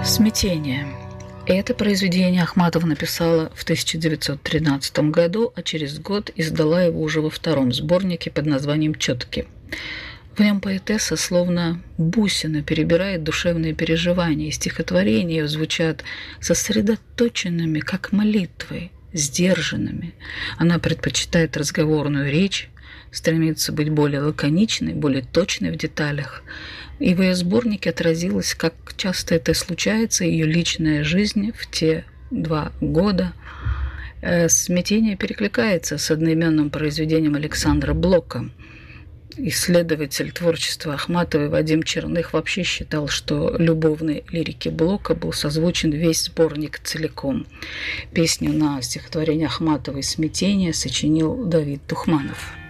«Смятение». Это произведение Ахматова написала в 1913 году, а через год издала его уже во втором сборнике под названием «Четки». В нем поэтесса словно бусина перебирает душевные переживания, и стихотворения ее звучат сосредоточенными, как молитвы, сдержанными. Она предпочитает разговорную речь, стремится быть более лаконичной, более точной в деталях. И в ее сборнике отразилось, как часто это случается, ее личная жизнь в те 2 года. «Смятение» перекликается с одноименным произведением Александра Блока. Исследователь творчества Ахматовой Вадим Черных вообще считал, что любовной лирике Блока был созвучен весь сборник целиком. Песню на стихотворение Ахматовой «Смятение» сочинил Давид Тухманов.